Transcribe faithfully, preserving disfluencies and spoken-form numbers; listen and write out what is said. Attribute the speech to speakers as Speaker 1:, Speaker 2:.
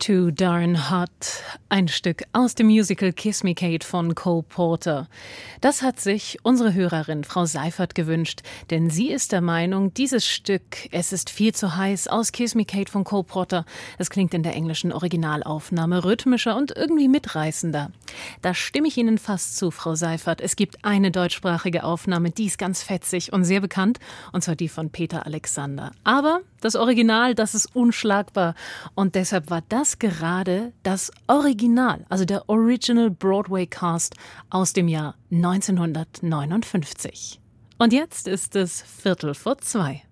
Speaker 1: Too Darn Hot, ein Stück aus dem Musical Kiss Me Kate von Cole Porter. Das hat sich unsere Hörerin Frau Seifert gewünscht, denn sie ist der Meinung, dieses Stück, es ist viel zu heiß, aus Kiss Me Kate von Cole Porter, es klingt in der englischen Originalaufnahme rhythmischer und irgendwie mitreißender. Da stimme ich Ihnen fast zu, Frau Seifert. Es gibt eine deutschsprachige Aufnahme, die ist ganz fetzig und sehr bekannt, und zwar die von Peter Alexander. Aber das Original, das ist unschlagbar, und deshalb war das gerade das Original, also der Original Broadway Cast aus dem Jahr neunzehnhundertneunundfünfzig. Und jetzt ist es Viertel vor zwei.